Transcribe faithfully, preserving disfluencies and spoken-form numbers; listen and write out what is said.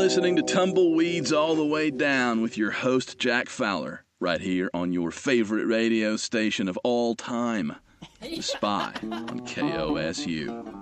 listening to Tumbleweeds All the Way Down with your host, Jack Fowler, right here on your favorite radio station of all time, The Spy on K O S U.